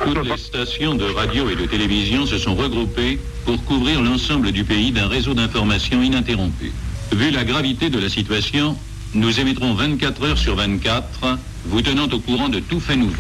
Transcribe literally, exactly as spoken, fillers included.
Toutes les stations de radio et de télévision se sont regroupées pour couvrir l'ensemble du pays d'un réseau d'information ininterrompu. Vu la gravité de la situation, nous émettrons vingt-quatre heures sur vingt-quatre, vous tenant au courant de tout fait nouveau.